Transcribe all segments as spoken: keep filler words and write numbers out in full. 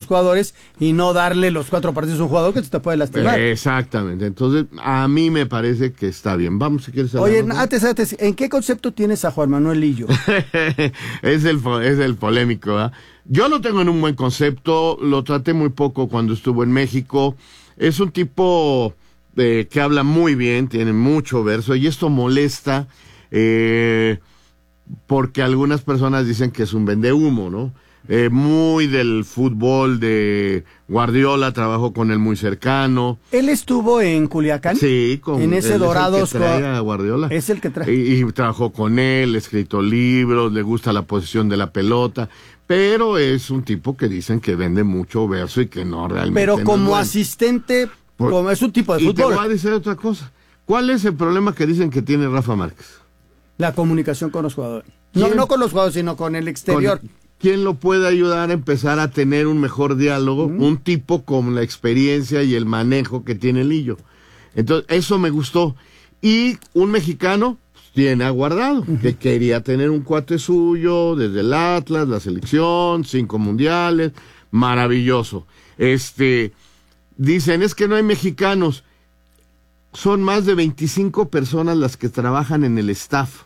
jugadores y no darle los cuatro partidos a un jugador que te puede lastimar. Exactamente, entonces a mí me parece que está bien. Vamos, si quieres hablar. Oye, antes, antes, ¿en qué concepto tienes a Juan Manuel Lillo? es, el, es el polémico, ¿eh? Yo lo tengo en un buen concepto, lo traté muy poco cuando estuvo en México. Es un tipo eh, que habla muy bien, tiene mucho verso, y esto molesta eh, porque algunas personas dicen que es un vendehumo, ¿no? Eh, muy del fútbol de Guardiola, trabajó con él muy cercano. ¿Él estuvo en Culiacán? Sí, con, en ese Dorados. Es el que trae a Guardiola. Es el que trae. Y, y trabajó con él, escrito libros, le gusta la posición de la pelota, pero es un tipo que dicen que vende mucho verso y que no realmente. Pero no como es bueno. asistente, Por, como es un tipo de y fútbol. Y te voy a decir otra cosa. ¿Cuál es el problema que dicen que tiene Rafa Márquez? La comunicación con los jugadores. No, no con los jugadores, sino con el exterior. Con, ¿Quién lo puede ayudar a empezar a tener un mejor diálogo? Mm. Un tipo con la experiencia y el manejo que tiene Lillo. Entonces, eso me gustó. Y un mexicano pues, tiene a Guardado, uh-huh. que quería tener un cuate suyo desde el Atlas, la selección, cinco mundiales, maravilloso. Este, dicen, es que no hay mexicanos. Son más de veinticinco personas las que trabajan en el staff.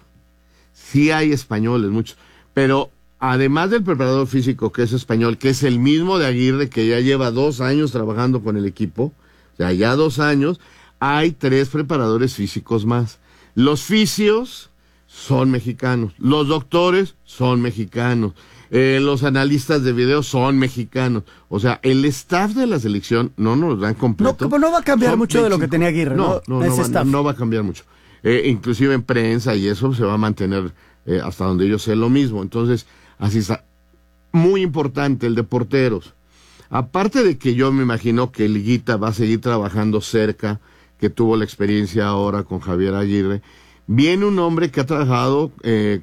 Sí hay españoles, muchos, pero además del preparador físico, que es español, que es el mismo de Aguirre, que ya lleva dos años trabajando con el equipo, o sea, ya dos años, hay tres preparadores físicos más. Los fisios son mexicanos, los doctores son mexicanos, eh, los analistas de video son mexicanos. O sea, el staff de la selección no nos dan completo. No, no va a cambiar mucho veinticinco de lo que tenía Aguirre, ¿no? No, no, no, va, no va a cambiar mucho. Eh, inclusive en prensa y eso se va a mantener eh, hasta donde yo sé lo mismo. Entonces, así está. Muy importante el de porteros. Aparte de que yo me imagino que Liguita va a seguir trabajando cerca, que tuvo la experiencia ahora con Javier Aguirre, viene un hombre que ha trabajado eh,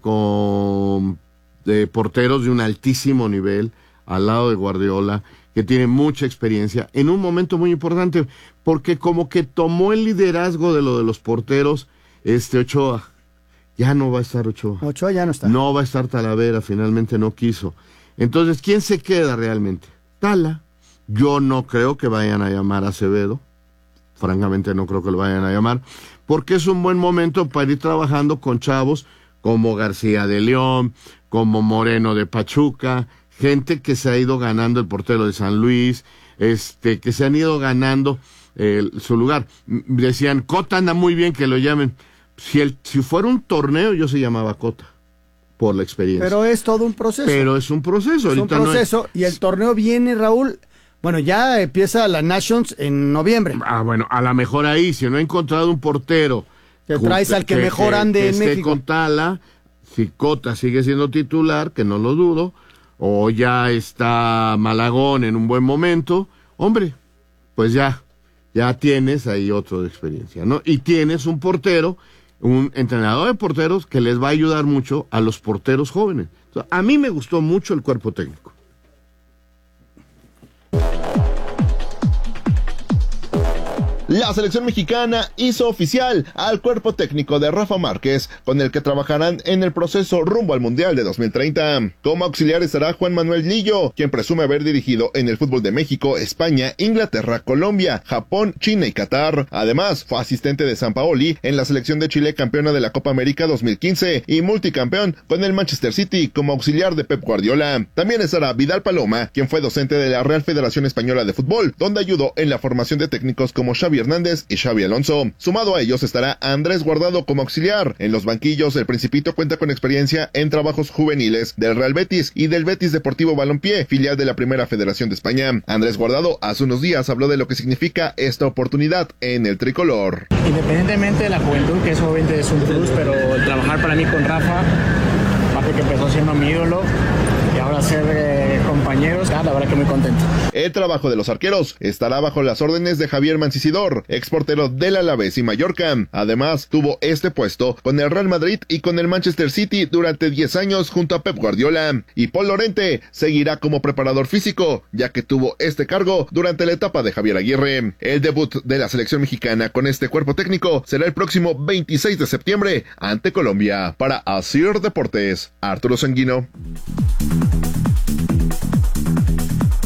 con eh, porteros de un altísimo nivel, al lado de Guardiola, que tiene mucha experiencia, en un momento muy importante, porque como que tomó el liderazgo de lo de los porteros, este Ochoa. Ya no va a estar Ochoa. Ochoa ya no está. No va a estar Talavera, finalmente no quiso. Entonces, ¿quién se queda realmente? Tala. Yo no creo que vayan a llamar a Acevedo. Francamente no creo que lo vayan a llamar. Porque es un buen momento para ir trabajando con chavos como García de León, como Moreno de Pachuca, gente que se ha ido ganando, el portero de San Luis, este, que se han ido ganando eh, su lugar. Decían, Cota anda muy bien, que lo llamen. Si, el, si fuera un torneo, yo se llamaba Cota, por la experiencia. Pero es todo un proceso. Pero es un proceso. Es Ahorita un proceso, no es... y el torneo viene, Raúl, bueno, ya empieza la Nations en noviembre. Ah, bueno, a lo mejor ahí, si no he encontrado un portero... Te traes al que, que mejor ande que, que en esté México. Con Tala, si Cota sigue siendo titular, que no lo dudo, o ya está Malagón en un buen momento, hombre, pues ya, ya tienes ahí otro de experiencia, ¿no? Y tienes un portero, un entrenador de porteros que les va a ayudar mucho a los porteros jóvenes. Entonces, a mí me gustó mucho el cuerpo técnico. La selección mexicana hizo oficial al cuerpo técnico de Rafa Márquez, con el que trabajarán en el proceso rumbo al Mundial de dos mil treinta. Como auxiliar estará Juan Manuel Lillo, quien presume haber dirigido en el fútbol de México, España, Inglaterra, Colombia, Japón, China y Qatar. Además, fue asistente de Sampaoli en la selección de Chile, campeona de la Copa América dos mil quince y multicampeón con el Manchester City como auxiliar de Pep Guardiola. También estará Vidal Paloma, quien fue docente de la Real Federación Española de Fútbol, donde ayudó en la formación de técnicos como Xavi Hernández y Xavi Alonso. Sumado a ellos estará Andrés Guardado como auxiliar. En los banquillos, el Principito cuenta con experiencia en trabajos juveniles del Real Betis y del Betis Deportivo Balompié, filial de la Primera Federación de España. Andrés Guardado hace unos días habló de lo que significa esta oportunidad en el tricolor. Independientemente de la juventud, que eso obviamente es un plus, pero el trabajar para mí con Rafa, aparte que empezó siendo mi ídolo, y ahora ser eh, compañeros, ah, la verdad que muy contento. El trabajo de los arqueros estará bajo las órdenes de Javier Mancisidor, exportero del Alavés y Mallorca. Además, tuvo este puesto con el Real Madrid y con el Manchester City durante diez años junto a Pep Guardiola. Y Paul Lorente seguirá como preparador físico, ya que tuvo este cargo durante la etapa de Javier Aguirre. El debut de la selección mexicana con este cuerpo técnico será el próximo veintiséis de septiembre ante Colombia. Para Asir Deportes, Arturo Sanguino.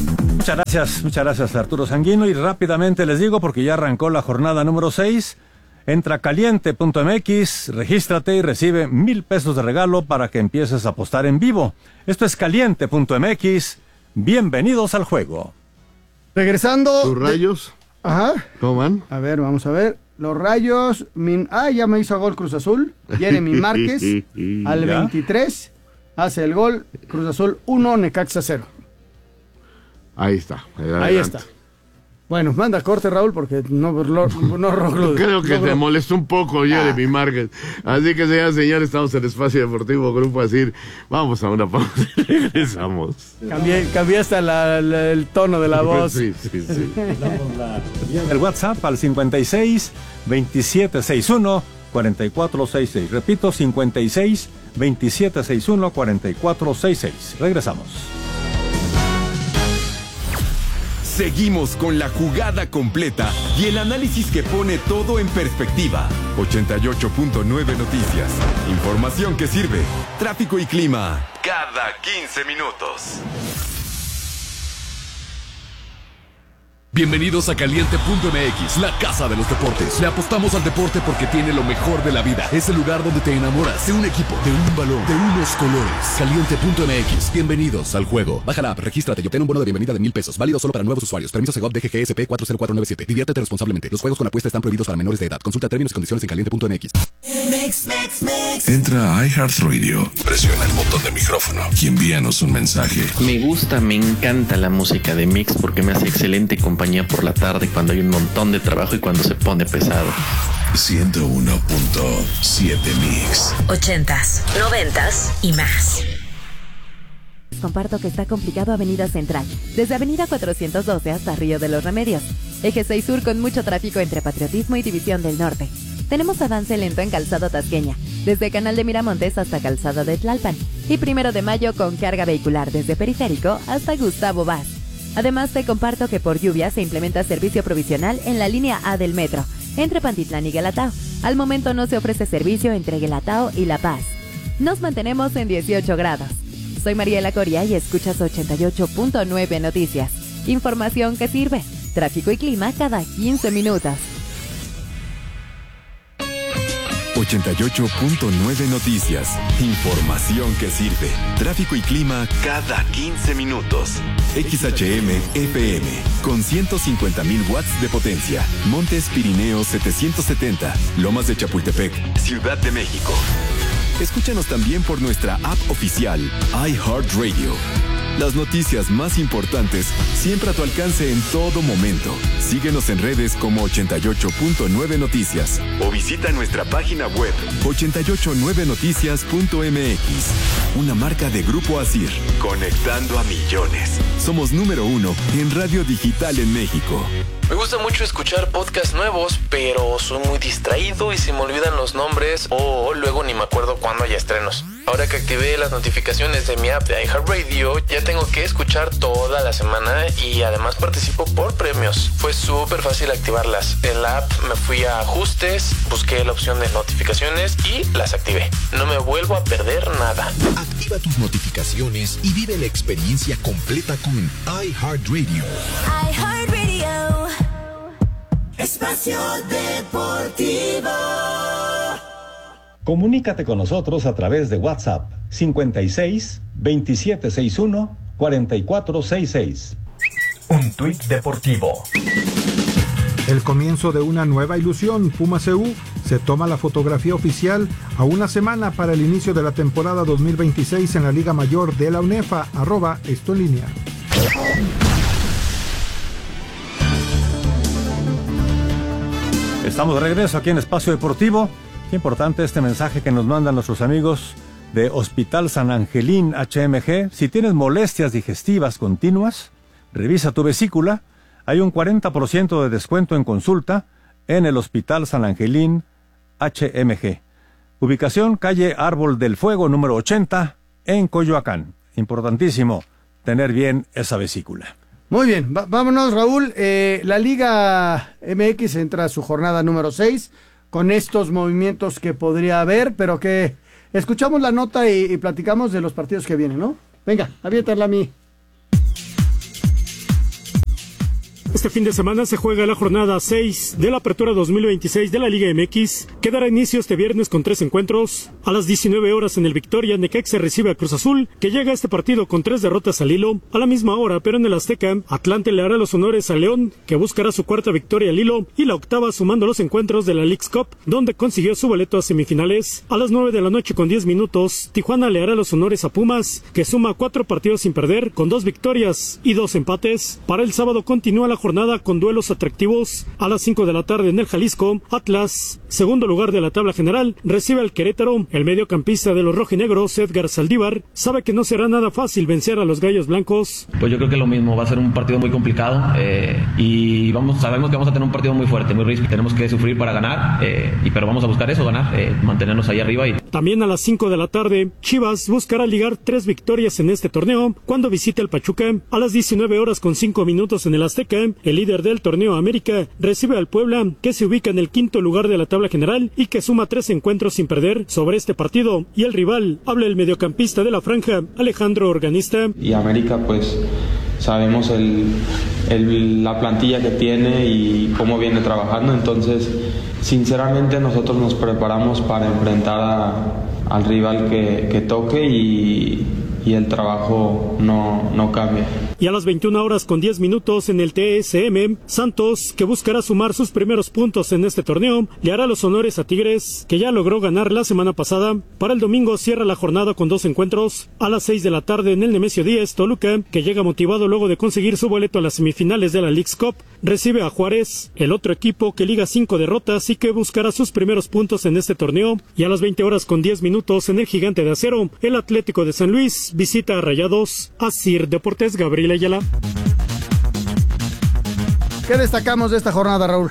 Muchas gracias, muchas gracias Arturo Sanguino. Y rápidamente les digo, porque ya arrancó la jornada número seis, entra caliente punto m x, regístrate y recibe mil pesos de regalo para que empieces a apostar en vivo. Esto es caliente punto m x, bienvenidos al juego. Regresando... ¿Tus rayos? De... Ajá. ¿Cómo van? A ver, vamos a ver. Los Rayos... Min... Ah, ya me hizo gol Cruz Azul. Jeremy Márquez al ¿Ya? veintitrés hace el gol. Cruz Azul uno, Necaxa cero. Ahí está. Adelante. Ahí está. Bueno, manda corte, Raúl, porque no, no, no, no Creo que no, te no. molestó un poco, Jeremy Márquez. Así que, señoras y señores, estamos en Espacio Deportivo Grupo Asir. Vamos a una pausa y regresamos. Cambié, cambié hasta la, la, el tono de la voz. Sí, sí, sí. El WhatsApp al cincuenta y seis, veintisiete sesenta y uno, cuarenta y cuatro sesenta y seis. Repito, cincuenta y seis, veintisiete sesenta y uno, cuarenta y cuatro sesenta y seis. Regresamos. Seguimos con la jugada completa y el análisis que pone todo en perspectiva. ochenta y ocho punto nueve Noticias. Información que sirve. Tráfico y clima cada quince minutos. Bienvenidos a Caliente punto m x, la casa de los deportes. Le apostamos al deporte porque tiene lo mejor de la vida. Es el lugar donde te enamoras de un equipo, de un balón, de unos colores. Caliente punto m x, bienvenidos al juego. Baja la app, regístrate y obtén un bono de bienvenida de mil pesos. Válido solo para nuevos usuarios. Permiso Segov D G G S P cuatro cero cuatro nueve siete. Diviértete responsablemente. Los juegos con apuesta están prohibidos para menores de edad. Consulta términos y condiciones en caliente punto m x. Mix, mix, mix. Entra a iHeartRadio, presiona el botón de micrófono y envíanos un mensaje. Me gusta, me encanta la música de Mix porque me hace excelente compañía por la tarde cuando hay un montón de trabajo y cuando se pone pesado. ciento uno punto siete Mix. Ochentas, noventas y más. Comparto que está complicado Avenida Central, desde Avenida cuatrocientos doce hasta Río de los Remedios. Eje seis Sur con mucho tráfico entre Patriotismo y División del Norte. Tenemos avance lento en Calzado Tasqueña, desde Canal de Miramontes hasta Calzado de Tlalpan. Y Primero de Mayo con carga vehicular desde Periférico hasta Gustavo Vaz. Además, te comparto que por lluvia se implementa servicio provisional en la línea A del metro, entre Pantitlán y Guelatao. Al momento no se ofrece servicio entre Guelatao y La Paz. Nos mantenemos en dieciocho grados. Soy Mariela Coria y escuchas ochenta y ocho punto nueve Noticias. Información que sirve. Tráfico y clima cada quince minutos. ochenta y ocho punto nueve Noticias. Información que sirve. Tráfico y clima cada quince minutos. X H M F M con ciento cincuenta mil watts de potencia. Montes Pirineos setecientos setenta. Lomas de Chapultepec, Ciudad de México. Escúchanos también por nuestra app oficial iHeartRadio. Las noticias más importantes siempre a tu alcance en todo momento. Síguenos en redes como ochenta y ocho punto nueve Noticias o visita nuestra página web ochenta y ocho nueve noticias punto m x. Una marca de Grupo Asir, conectando a millones. Somos número uno en radio digital en México. Me gusta mucho escuchar podcasts nuevos, pero soy muy distraído y se me olvidan los nombres o luego ni me acuerdo cuándo haya estrenos. Ahora que activé las notificaciones de mi app de iHeartRadio, ya tengo que escuchar toda la semana y además participo por premios. Fue súper fácil activarlas. En la app me fui a ajustes, busqué la opción de notificaciones y las activé. No me vuelvo a perder nada. Activa tus notificaciones y vive la experiencia completa con iHeartRadio. iHeartRadio. Espacio Deportivo. Comunícate con nosotros a través de WhatsApp cincuenta y seis, veintisiete sesenta y uno, cuarenta y cuatro sesenta y seis. Un tuit deportivo. El comienzo de una nueva ilusión. Puma C U se toma la fotografía oficial a una semana para el inicio de la temporada dos mil veintiséis en la Liga Mayor de la UNEFA. Arroba esto en línea. Estamos de regreso aquí en Espacio Deportivo. Qué importante este mensaje que nos mandan nuestros amigos de Hospital San Angelín H M G. Si tienes molestias digestivas continuas, revisa tu vesícula. Hay un cuarenta por ciento de descuento en consulta en el Hospital San Angelín H M G. Ubicación, calle Árbol del Fuego, número ochenta, en Coyoacán. Importantísimo tener bien esa vesícula. Muy bien, va- vámonos Raúl. Eh, la Liga M X entra a su jornada número seis con estos movimientos que podría haber, pero que escuchamos la nota y, y platicamos de los partidos que vienen, ¿no? Venga, aviéntala a mí. Este fin de semana se juega la jornada seis de la Apertura dos mil veintiséis de la Liga M X, que dará inicio este viernes con tres encuentros. A las diecinueve horas en el Victoria, Necaxa recibe a Cruz Azul, que llega a este partido con tres derrotas al hilo. A la misma hora, pero en el Azteca, Atlante le hará los honores a León, que buscará su cuarta victoria al hilo y la octava sumando los encuentros de la Leagues Cup, donde consiguió su boleto a semifinales. A las nueve de la noche con diez minutos, Tijuana le hará los honores a Pumas, que suma cuatro partidos sin perder, con dos victorias y dos empates. Para el sábado continúa la jornada con duelos atractivos. A las cinco de la tarde en el Jalisco, Atlas, segundo lugar de la tabla general, recibe al Querétaro. El mediocampista de los rojinegros, Edgar Saldívar, sabe que no será nada fácil vencer a los Gallos Blancos. Pues yo creo que lo mismo, va a ser un partido muy complicado eh, y vamos, sabemos que vamos a tener un partido muy fuerte, muy risky. Tenemos que sufrir para ganar, eh, y pero vamos a buscar eso, ganar, eh, mantenernos ahí arriba. Y... También a las cinco de la tarde, Chivas buscará ligar tres victorias en este torneo cuando visite el Pachuca. A las diecinueve horas con cinco minutos en el Azteca, el líder del torneo América recibe al Puebla, que se ubica en el quinto lugar de la tabla general y que suma tres encuentros sin perder. Sobre este partido y el rival, habla el mediocampista de la franja, Alejandro Organista. Y América, pues sabemos el, el, la plantilla que tiene y cómo viene trabajando, entonces sinceramente nosotros nos preparamos para enfrentar a, al rival que, que toque y, y el trabajo no, no cambia. Y a las veintiuna horas con diez minutos en el T S M, Santos, que buscará sumar sus primeros puntos en este torneo, le hará los honores a Tigres, que ya logró ganar la semana pasada. Para el domingo cierra la jornada con dos encuentros. A las seis de la tarde en el Nemesio Díaz, Toluca, que llega motivado luego de conseguir su boleto a las semifinales de la Leagues Cup, recibe a Juárez, el otro equipo que liga cinco derrotas y que buscará sus primeros puntos en este torneo. Y a las veinte horas con diez minutos en el Gigante de Acero, el Atlético de San Luis visita a Rayados. Asir Deportes, Gabriel Ayala. ¿Qué destacamos de esta jornada, Raúl?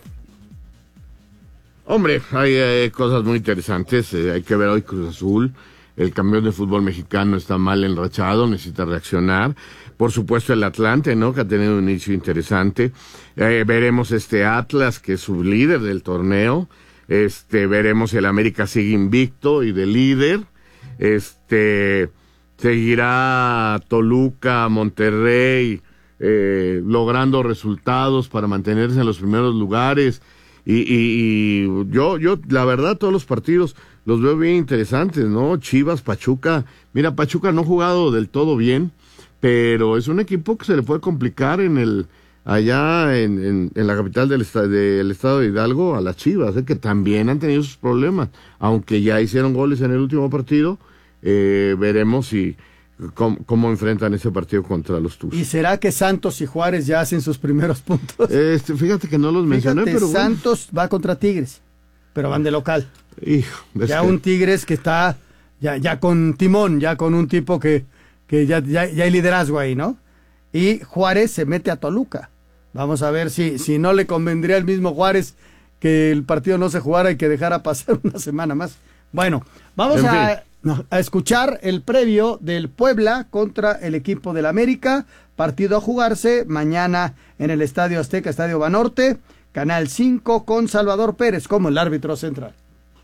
Hombre, hay eh, cosas muy interesantes. Eh, hay que ver hoy Cruz Azul. El campeón de fútbol mexicano está mal enrachado, necesita reaccionar. Por supuesto el Atlante, ¿no? Que ha tenido un inicio interesante. Eh, veremos este Atlas, que es su líder del torneo. Este, veremos el América sigue invicto y de líder. Este, seguirá Toluca, Monterrey, eh, logrando resultados para mantenerse en los primeros lugares. Y, y, y yo, yo, la verdad, todos los partidos los veo bien interesantes, ¿no? Chivas, Pachuca. Mira, Pachuca no ha jugado del todo bien, pero es un equipo que se le puede complicar en el, allá en, en, en la capital del, esta, del estado de Hidalgo, a las Chivas, ¿eh? Que también han tenido sus problemas, aunque ya hicieron goles en el último partido. Eh, veremos si cómo, cómo enfrentan ese partido contra los Tuzos. ¿Y será que Santos y Juárez ya hacen sus primeros puntos? Este, fíjate que no los mencioné, fíjate, pero bueno. Santos va contra Tigres, pero van de local. Hijo, ya que... un Tigres que está ya, ya con timón, ya con un tipo que, que ya, ya, ya hay liderazgo ahí, ¿no? Y Juárez se mete a Toluca. Vamos a ver si, si no le convendría al mismo Juárez que el partido no se jugara y que dejara pasar una semana más. Bueno, vamos en a... fin. No, a escuchar el previo del Puebla contra el equipo del América, partido a jugarse mañana en el Estadio Azteca, Estadio Banorte, Canal cinco, con Salvador Pérez como el árbitro central.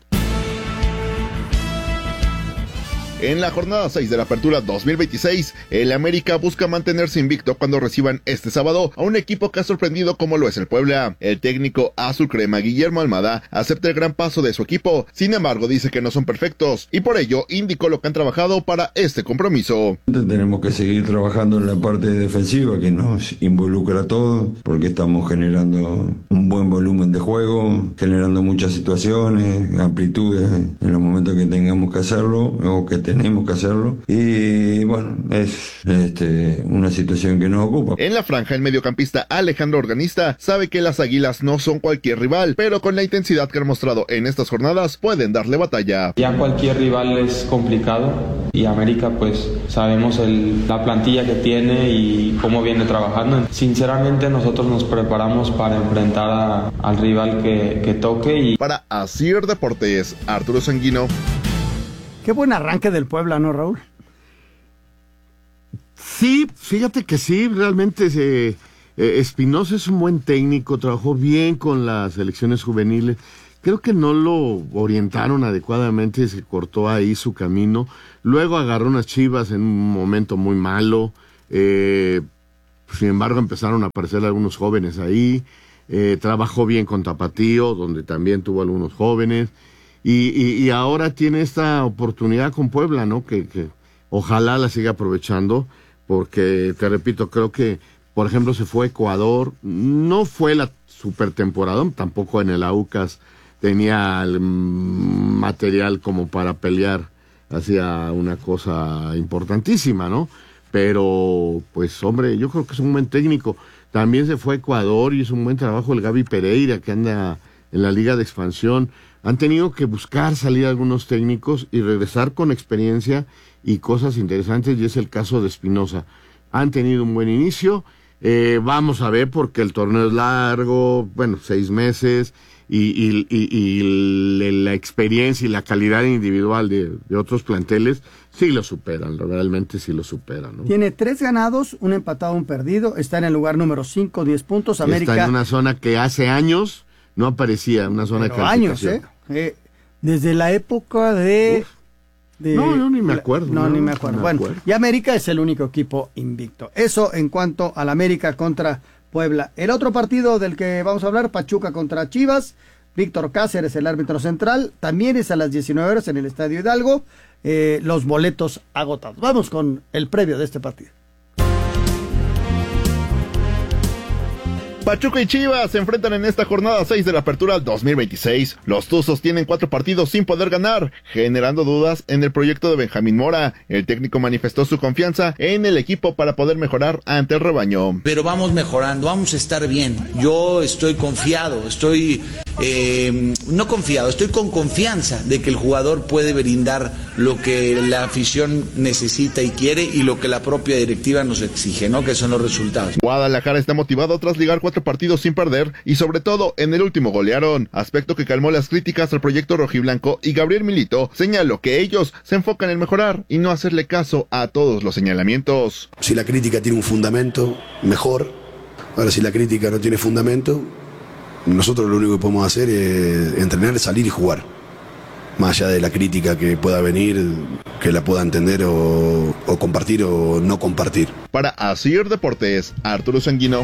En la jornada seis de la Apertura dos mil veintiséis, el América busca mantenerse invicto cuando reciban este sábado a un equipo que ha sorprendido como lo es el Puebla. El técnico azul crema Guillermo Almada acepta el gran paso de su equipo, sin embargo dice que no son perfectos y por ello indicó lo que han trabajado para este compromiso. Tenemos que seguir trabajando en la parte defensiva que nos involucra a todos, porque estamos generando un buen volumen de juego, generando muchas situaciones, amplitudes en los momentos que tengamos que hacerlo o que tenemos que hacerlo, y bueno, es este, una situación que nos ocupa. En la franja, el mediocampista Alejandro Organista sabe que las Águilas no son cualquier rival, pero con la intensidad que han mostrado en estas jornadas pueden darle batalla. Ya cualquier rival es complicado y América, pues sabemos el, la plantilla que tiene y cómo viene trabajando. Sinceramente nosotros nos preparamos para enfrentar a, al rival que, que toque. Y para Asir Deportes, Arturo Sanguino. Qué buen arranque del Puebla, ¿no, Raúl? Sí, fíjate que sí, realmente se, eh, Espinosa es un buen técnico, trabajó bien con las selecciones juveniles. Creo que no lo orientaron adecuadamente, se cortó ahí su camino. Luego agarró unas Chivas en un momento muy malo. Eh, sin embargo empezaron a aparecer algunos jóvenes ahí, eh, trabajó bien con Tapatío, donde también tuvo algunos jóvenes, y, y, y ahora tiene esta oportunidad con Puebla, ¿no? Que, que ojalá la siga aprovechando, porque, te repito, creo que, por ejemplo, se fue a Ecuador, no fue la super temporada, tampoco en el Aucas tenía el material como para pelear hacia una cosa importantísima, ¿no? Pero, pues, hombre, yo creo que es un buen técnico. También se fue a Ecuador y es un buen trabajo el Gaby Pereira, que anda en la Liga de Expansión. Han tenido que buscar salir algunos técnicos y regresar con experiencia y cosas interesantes, y es el caso de Espinosa. Han tenido un buen inicio, eh, vamos a ver, porque el torneo es largo, bueno, seis meses, y, y, y, y la experiencia y la calidad individual de, de otros planteles sí lo superan, realmente sí lo superan, ¿no? Tiene tres ganados, un empatado, un perdido, está en el lugar número cinco, diez puntos. América está en una zona que hace años no aparecía, una zona Pero de calificación. años, ¿eh? Eh, desde la época de... de no, yo ni me acuerdo. No, no ni me acuerdo. me bueno, acuerdo. y América es el único equipo invicto. Eso en cuanto al América contra Puebla. El otro partido del que vamos a hablar, Pachuca contra Chivas. Víctor Cáceres, el árbitro central, también es a las diecinueve horas en el Estadio Hidalgo, eh, los boletos agotados. Vamos con el previo de este partido. Pachuca y Chivas se enfrentan en esta jornada seis de la Apertura dos mil veintiséis. Los Tuzos tienen cuatro partidos sin poder ganar, generando dudas en el proyecto de Benjamín Mora. El técnico manifestó su confianza en el equipo para poder mejorar ante el rebaño. Pero vamos mejorando, vamos a estar bien. Yo estoy confiado, estoy eh, no confiado, estoy con confianza de que el jugador puede brindar lo que la afición necesita y quiere y lo que la propia directiva nos exige, ¿no? Que son los resultados. Guadalajara está motivado tras ligar cuatro partidos sin perder y sobre todo en el último golearon, aspecto que calmó las críticas al proyecto rojiblanco, y Gabriel Milito señaló que ellos se enfocan en mejorar y no hacerle caso a todos los señalamientos. Si la crítica tiene un fundamento, mejor. Ahora, si la crítica no tiene fundamento, nosotros lo único que podemos hacer es entrenar, salir y jugar. Más allá de la crítica que pueda venir, que la pueda entender o, o compartir o no compartir. Para Asir Deportes, Arturo Sanguino.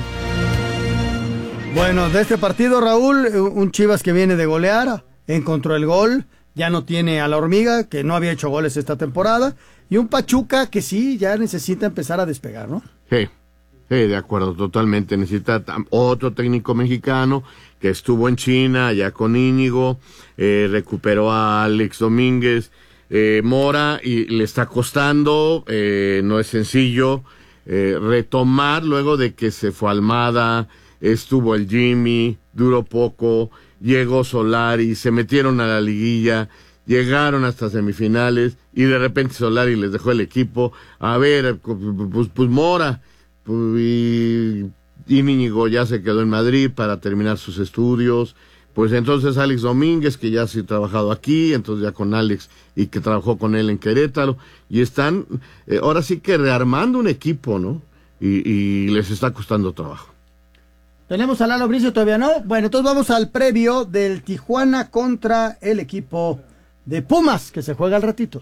Bueno, de este partido, Raúl, un Chivas que viene de golear, encontró el gol, ya no tiene a la Hormiga, que no había hecho goles esta temporada, y un Pachuca que sí, ya necesita empezar a despegar, ¿no? Sí, sí, de acuerdo, totalmente. Necesita otro técnico mexicano que estuvo en China, ya con Íñigo, eh, recuperó a Alex Domínguez, eh, Mora, y le está costando, eh, no es sencillo, eh, retomar luego de que se fue Almada, estuvo el Jimmy, duró poco, llegó Solari, se metieron a la liguilla, llegaron hasta semifinales y de repente Solari les dejó el equipo. A ver, pues, pues Mora pues, y, y Íñigo ya se quedó en Madrid para terminar sus estudios. Pues entonces Alex Domínguez, que ya sí ha trabajado aquí, entonces ya con Alex y que trabajó con él en Querétaro, y están eh, ahora sí que rearmando un equipo, ¿no? Y, y les está costando trabajo. ¿Tenemos a Lalo Bricio todavía no? Bueno, entonces vamos al previo del Tijuana contra el equipo de Pumas, que se juega al ratito.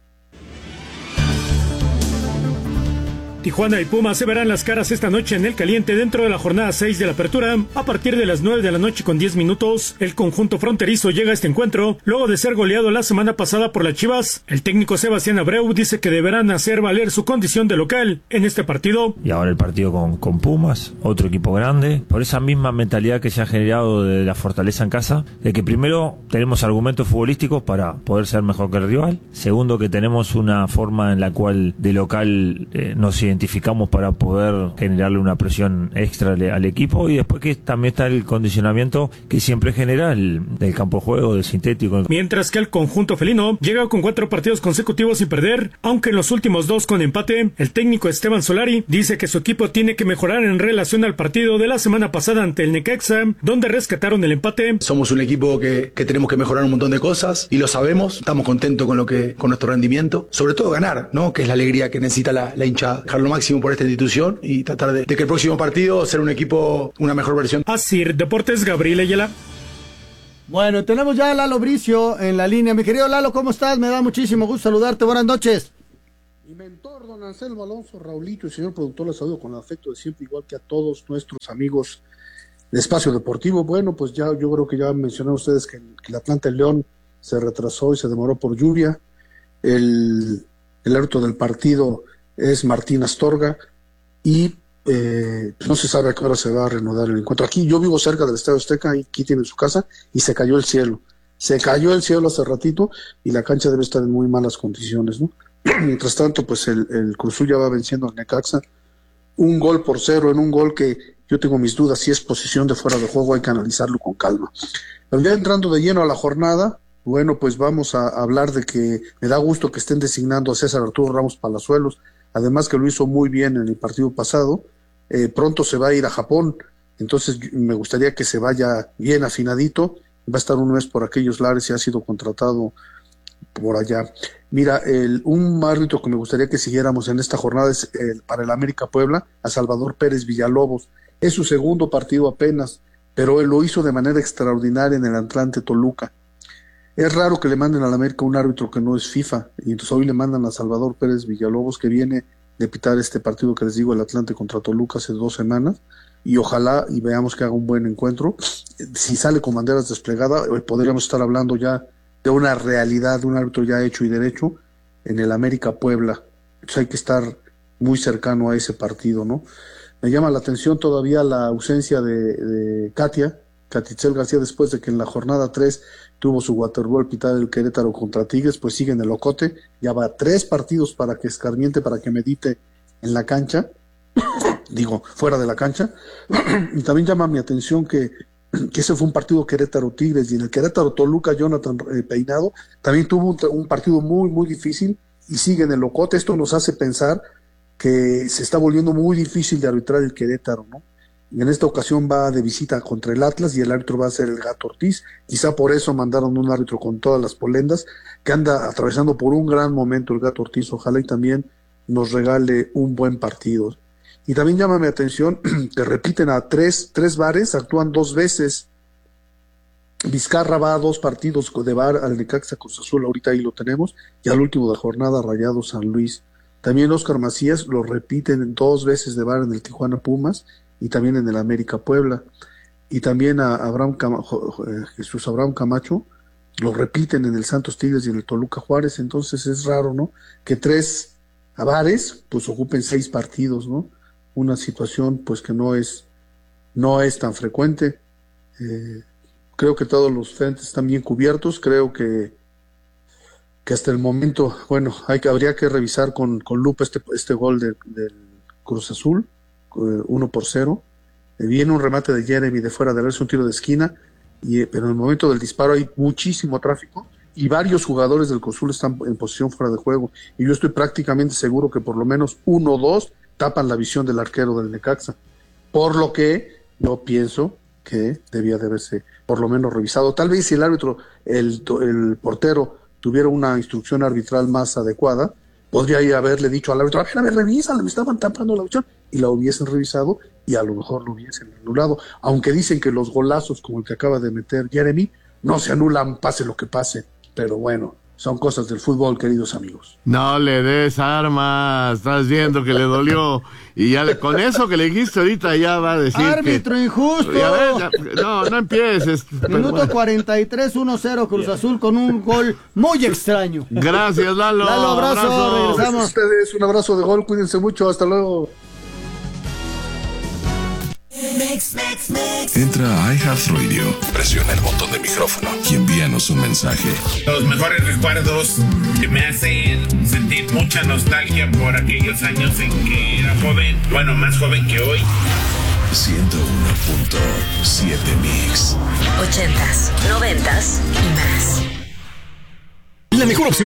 Tijuana y Pumas se verán las caras esta noche en el caliente dentro de la jornada seis de la Apertura. A partir de las nueve de la noche con diez minutos, el conjunto fronterizo llega a este encuentro luego de ser goleado la semana pasada por las Chivas. El técnico Sebastián Abreu dice que deberán hacer valer su condición de local en este partido. Y ahora el partido con, con Pumas, otro equipo grande, por esa misma mentalidad que se ha generado de la fortaleza en casa, de que primero tenemos argumentos futbolísticos para poder ser mejor que el rival, segundo que tenemos una forma en la cual de local eh, nos identificamos para poder generarle una presión extra al, al equipo, y después que también está el condicionamiento que siempre genera el, el campo de juego, del sintético. Mientras que el conjunto felino llega con cuatro partidos consecutivos sin perder, aunque en los últimos dos con empate. El técnico Esteban Solari dice que su equipo tiene que mejorar en relación al partido de la semana pasada ante el Necaxa, donde rescataron el empate. Somos un equipo que, que tenemos que mejorar un montón de cosas y lo sabemos, estamos contentos con lo que con nuestro rendimiento, sobre todo ganar, ¿no? Que es la alegría que necesita la, la hinchada. Dejar lo máximo por esta institución y tratar de, de que el próximo partido sea un equipo, una mejor versión. Asir Deportes, Gabriel Ayala. Bueno, tenemos ya a Lalo Bricio en la línea. Mi querido Lalo, ¿cómo estás? Me da muchísimo gusto saludarte. Buenas noches. Mi mentor, don Anselmo Alonso, Raulito y señor productor, les saludo con el afecto de siempre, igual que a todos nuestros amigos de Espacio Deportivo. Bueno, pues ya yo creo que ya mencionaron ustedes que, que el Atlante León se retrasó y se demoró por lluvia. El, el árbitro del partido es Martín Astorga y eh, no se sabe a qué hora se va a reanudar el encuentro. Aquí yo vivo cerca del Estadio Azteca, aquí tienen su casa, y se cayó el cielo. Se cayó el cielo hace ratito y la cancha debe estar en muy malas condiciones, ¿no? Mientras tanto, pues el, el Cruz Azul ya va venciendo al Necaxa, un gol por cero, en un gol que yo tengo mis dudas si es posición de fuera de juego, hay que analizarlo con calma. Pero ya entrando de lleno a la jornada, bueno, pues vamos a hablar de que me da gusto que estén designando a César Arturo Ramos Palazuelos, además que lo hizo muy bien en el partido pasado. Eh, pronto se va a ir a Japón, entonces me gustaría que se vaya bien afinadito, va a estar un mes por aquellos lares y ha sido contratado por allá. Mira, el, un árbitro que me gustaría que siguiéramos en esta jornada es el, para el América Puebla, a Salvador Pérez Villalobos. Es su segundo partido apenas, pero él lo hizo de manera extraordinaria en el Atlante Toluca. Es raro que le manden al América un árbitro que no es FIFA, y entonces hoy le mandan a Salvador Pérez Villalobos, que viene de pitar este partido que les digo, el Atlante contra Toluca hace dos semanas, y ojalá y veamos que haga un buen encuentro. Si sale con banderas desplegadas, podríamos estar hablando ya de una realidad, de un árbitro ya hecho y derecho en el América Puebla. Entonces hay que estar muy cercano a ese partido, ¿no? Me llama la atención todavía la ausencia de, de Katia, Catitzel García, después de que en la jornada tres tuvo su waterboy pitar el Querétaro contra Tigres, pues sigue en el ocote, ya va tres partidos para que escarmiente, para que medite en la cancha, digo, fuera de la cancha. Y también llama mi atención que que ese fue un partido Querétaro-Tigres, y en el Querétaro-Toluca, Jonathan eh, Peinado también tuvo un, un partido muy, muy difícil y sigue en el locote. Esto nos hace pensar que se está volviendo muy difícil de arbitrar el Querétaro, ¿no? Y en esta ocasión va de visita contra el Atlas y el árbitro va a ser el Gato Ortiz. Quizá por eso mandaron un árbitro con todas las polendas, que anda atravesando por un gran momento el Gato Ortiz. Ojalá y también nos regale un buen partido. Y también llama mi atención que repiten a tres, tres bares, actúan dos veces. Vizcarra va a dos partidos de bar, al Necaxa Cruz Azul, ahorita ahí lo tenemos, y al último de jornada Rayados San Luis. También Óscar Macías lo repiten dos veces de bar en el Tijuana Pumas y también en el América Puebla. Y también a Abraham Camacho, Jesús Abraham Camacho lo repiten en el Santos Tigres y en el Toluca Juárez. Entonces es raro, ¿no? Que tres bares pues ocupen seis partidos, ¿no? Una situación pues que no es no es tan frecuente. Eh, creo que todos los frentes están bien cubiertos. Creo que que hasta el momento, bueno, hay que habría que revisar con, con lupa este este gol del de Cruz Azul, eh, uno por cero. Eh, viene un remate de Jeremy de fuera de área, es un tiro de esquina, y, eh, pero en el momento del disparo hay muchísimo tráfico y varios jugadores del Cruz Azul están en posición fuera de juego, y yo estoy prácticamente seguro que por lo menos uno o dos tapan la visión del arquero del Necaxa, por lo que yo pienso que debía de haberse por lo menos revisado. Tal vez si el árbitro, el, el portero tuviera una instrucción arbitral más adecuada, podría ir a haberle dicho al árbitro, a ver, a ver, revísala, me estaban tapando la visión, y la hubiesen revisado y a lo mejor lo hubiesen anulado, aunque dicen que los golazos como el que acaba de meter Jeremy no se anulan pase lo que pase, pero bueno, son cosas del fútbol, queridos amigos. No le des armas, estás viendo que le dolió, y ya le, con eso que le dijiste ahorita ya va a decir ¡árbitro que, injusto! Ya ves, ya, no, no empieces. Minuto bueno. cuarenta y tres, uno cero Cruz Azul con un gol muy extraño. Gracias, Lalo. Lalo, abrazo, abrazo. regresamos. A ustedes un abrazo de gol, cuídense mucho, hasta luego. Mix, mix, mix. Entra a iHeartRadio, presiona el botón de micrófono y envíanos un mensaje. Los mejores recuerdos que me hacen sentir mucha nostalgia por aquellos años en que era joven, bueno, más joven que hoy. ciento uno punto siete Mix. Ochentas, noventas y más. La mejor opción.